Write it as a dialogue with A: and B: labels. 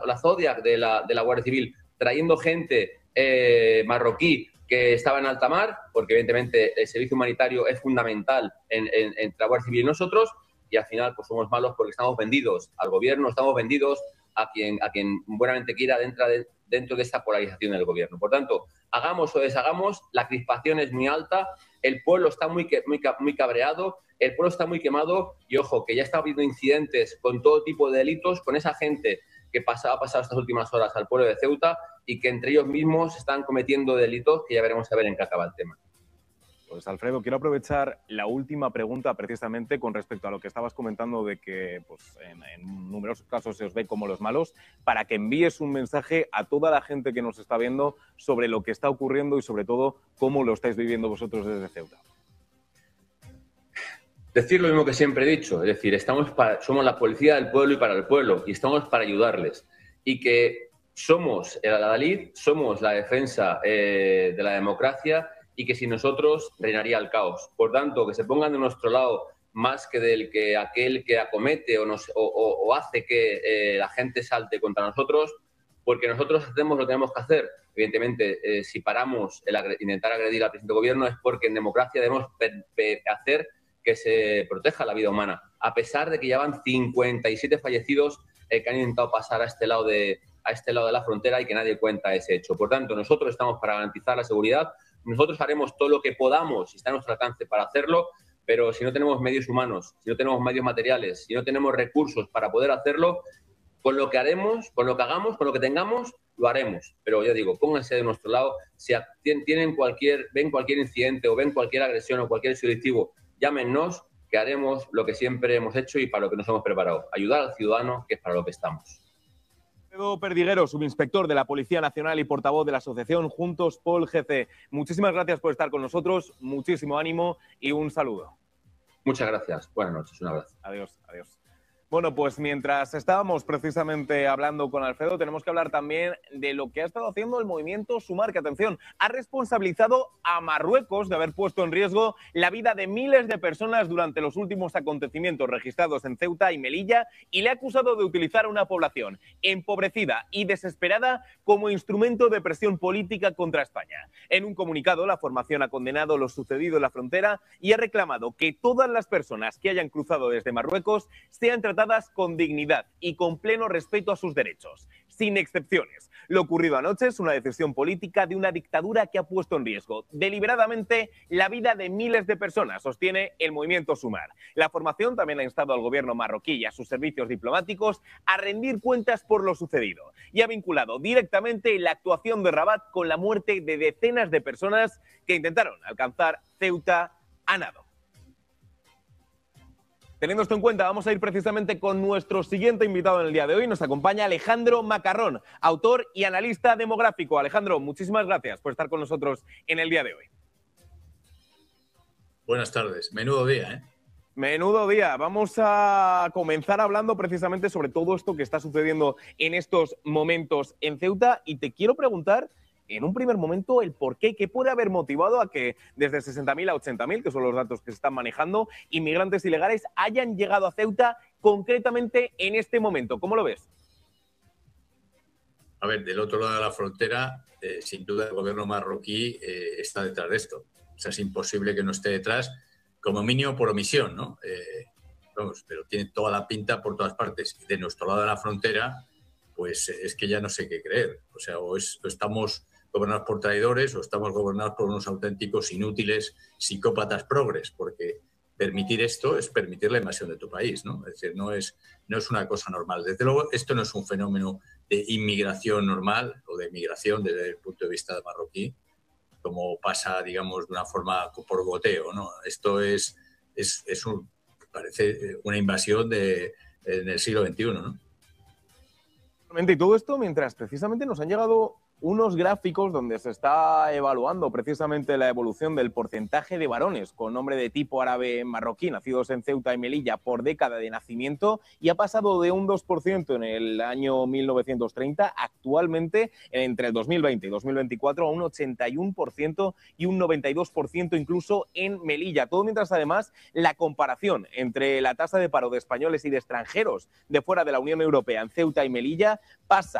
A: la Zodiac de la Guardia Civil trayendo gente marroquí que estaba en alta mar, porque evidentemente el servicio humanitario es fundamental entre la Guardia Civil y nosotros, y al final pues somos malos porque estamos vendidos al gobierno, estamos vendidos a quien buenamente quiera dentro de esta polarización del gobierno. Por tanto, hagamos o deshagamos, la crispación es muy alta, el pueblo está muy cabreado, el pueblo está muy quemado y, ojo, que ya está habiendo incidentes con todo tipo de delitos, con esa gente que ha pasado estas últimas horas al pueblo de Ceuta y que entre ellos mismos están cometiendo delitos que ya veremos a ver en qué acaba el tema.
B: Pues Alfredo, quiero aprovechar la última pregunta precisamente con respecto a lo que estabas comentando de que pues, en numerosos casos se os ve como los malos, para que envíes un mensaje a toda la gente que nos está viendo sobre lo que está ocurriendo y sobre todo cómo lo estáis viviendo vosotros desde Ceuta.
A: Decir lo mismo que siempre he dicho, es decir, somos la policía del pueblo y para el pueblo y estamos para ayudarles y que somos el adalid, somos la defensa de la democracia y que sin nosotros reinaría el caos. Por tanto, que se pongan de nuestro lado más que del que aquel que acomete o hace que la gente salte contra nosotros, porque nosotros hacemos lo que tenemos que hacer. Evidentemente, si paramos intentar agredir al presidente del gobierno es porque en democracia debemos hacer que se proteja la vida humana, a pesar de que ya van 57 fallecidos que han intentado pasar a este lado de la frontera y que nadie cuenta ese hecho. Por tanto, nosotros estamos para garantizar la seguridad. Nosotros haremos todo lo que podamos, si está a nuestro alcance, para hacerlo, pero si no tenemos medios humanos, si no tenemos medios materiales, si no tenemos recursos para poder hacerlo, con lo que haremos, con lo que hagamos, con lo que tengamos, lo haremos. Pero ya digo, pónganse de nuestro lado. Si ven cualquier incidente o ven cualquier agresión o cualquier hecho delictivo, llámenos, que haremos lo que siempre hemos hecho y para lo que nos hemos preparado. Ayudar al ciudadano, que es para lo que estamos.
B: Alfredo Perdiguero, subinspector de la Policía Nacional y portavoz de la asociación Juntos Pol GC. Muchísimas gracias por estar con nosotros, muchísimo ánimo y un saludo.
A: Muchas gracias. Buenas noches, un abrazo.
B: Adiós, adiós. Bueno, pues mientras estábamos precisamente hablando con Alfredo, tenemos que hablar también de lo que ha estado haciendo el movimiento Sumar, que, atención, ha responsabilizado a Marruecos de haber puesto en riesgo la vida de miles de personas durante los últimos acontecimientos registrados en Ceuta y Melilla y le ha acusado de utilizar a una población empobrecida y desesperada como instrumento de presión política contra España. En un comunicado, la formación ha condenado lo sucedido en la frontera y ha reclamado que todas las personas que hayan cruzado desde Marruecos sean tratadas con dignidad y con pleno respeto a sus derechos, sin excepciones. Lo ocurrido anoche es una decisión política de una dictadura que ha puesto en riesgo deliberadamente la vida de miles de personas, sostiene el movimiento Sumar. La formación también ha instado al gobierno marroquí y a sus servicios diplomáticos a rendir cuentas por lo sucedido y ha vinculado directamente la actuación de Rabat con la muerte de decenas de personas que intentaron alcanzar Ceuta a nado. Teniendo esto en cuenta, vamos a ir precisamente con nuestro siguiente invitado en el día de hoy. Nos acompaña Alejandro Macarrón, autor y analista demográfico. Alejandro, muchísimas gracias por estar con nosotros en el día de hoy.
C: Buenas tardes. Menudo día, ¿eh?
B: Menudo día. Vamos a comenzar hablando precisamente sobre todo esto que está sucediendo en estos momentos en Ceuta y te quiero preguntar en un primer momento el por qué puede haber motivado a que desde 60.000 a 80.000, que son los datos que se están manejando, inmigrantes ilegales hayan llegado a Ceuta concretamente en este momento. ¿Cómo lo ves?
C: A ver, del otro lado de la frontera, sin duda el gobierno marroquí está detrás de esto. O sea, es imposible que no esté detrás, como mínimo por omisión, ¿no? Vamos, pero tiene toda la pinta por todas partes. De nuestro lado de la frontera, pues es que ya no sé qué creer. O sea, o estamos gobernados por traidores o estamos gobernados por unos auténticos inútiles psicópatas progres, porque permitir esto es permitir la invasión de tu país, ¿no? Es decir, no es una cosa normal. Desde luego, esto no es un fenómeno de inmigración normal o de migración desde el punto de vista marroquí, como pasa, digamos, de una forma por goteo, ¿no? Esto parece una invasión en el siglo XXI, ¿no?
B: Y todo esto mientras precisamente nos han llegado unos gráficos donde se está evaluando precisamente la evolución del porcentaje de varones con nombre de tipo árabe marroquí nacidos en Ceuta y Melilla por década de nacimiento y ha pasado de un 2% en el año 1930 actualmente entre el 2020 y 2024 a un 81% y un 92% incluso en Melilla. Todo mientras además la comparación entre la tasa de paro de españoles y de extranjeros de fuera de la Unión Europea en Ceuta y Melilla pasa